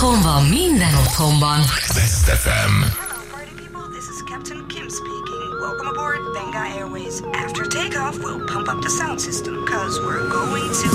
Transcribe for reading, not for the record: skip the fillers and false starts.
Otthon van minden otthonban. Best FM. Hello, party people. This is Captain Kim speaking. Welcome aboard Benga Airways. After takeoff, we'll pump up the sound system, cause we're going to